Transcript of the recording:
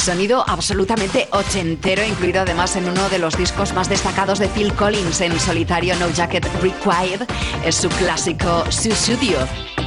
Sonido absolutamente ochentero, incluido además en uno de los discos más destacados de Phil Collins en solitario, No Jacket Required, es su clásico Sussudio.